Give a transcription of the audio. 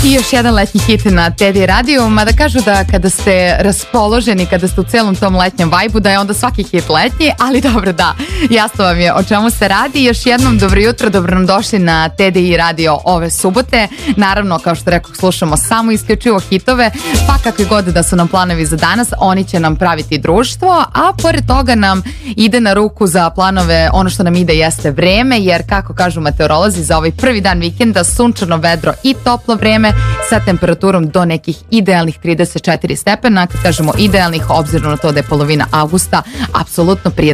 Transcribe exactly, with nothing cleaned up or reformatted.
I još jedan letnji hit na Teddy radiju, mada kažu da kada ste raspoloženi, kada ste u celom tom letnjem vajbu, da je onda svaki hit letnji, ali dobro, da, jasno vam je o čemu se radi. Još jednom dobro jutro, dobro nam došli na Teddy radio ove subote. Naravno, kao što rekao, slušamo samo isključivo hitove, pa kakvi god da su nam planovi za danas, oni će nam praviti društvo, a pored toga nam ide na ruku za planove ono što nam ide jeste vreme, jer kako kažu meteorolozi, za ovaj prvi dan vikenda sunčano, vedro i toplo vreme sa temperaturom do nekih idealnih trideset četiri stepena. Kad kažemo idealnih, obzirom na to da je polovina avgusta, apsolutno prije